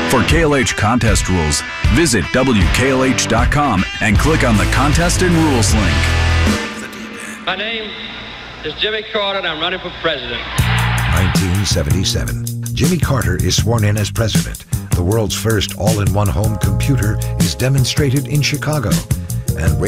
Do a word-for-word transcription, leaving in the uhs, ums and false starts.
For K L H contest rules, visit W K L H dot com and click on the Contest and Rules link. My name is Jimmy Carter, and I'm running for president. nineteen seventy-seven. Jimmy Carter is sworn in as president. The world's first all-in-one home computer is demonstrated in Chicago. And